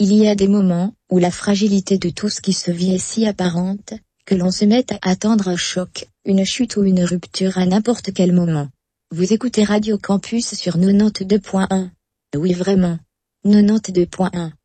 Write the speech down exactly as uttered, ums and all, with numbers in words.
Il y a des moments où la fragilité de tout ce qui se vit est si apparente, que l'on se met à attendre un choc, une chute ou une rupture à n'importe quel moment. Vous écoutez Radio Campus sur quatre-vingt-deux point un. Oui vraiment. quatre-vingt-deux point un.